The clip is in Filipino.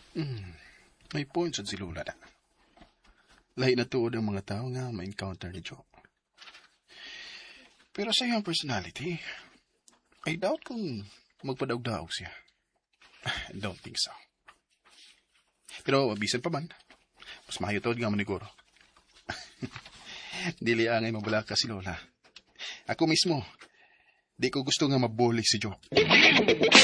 May point sad si Lola na. Lahi na tuod ang mga tao nga ma-encounter ni Joe. Pero sa iyang personality, I doubt kung magpadaog-daog siya. Don't think so. Pero bisan pa man, mas mahayo tuod nga maniguro. Dili angay mabala ka si Lola. Ako mismo, di ko gusto nga mabuli si Joe.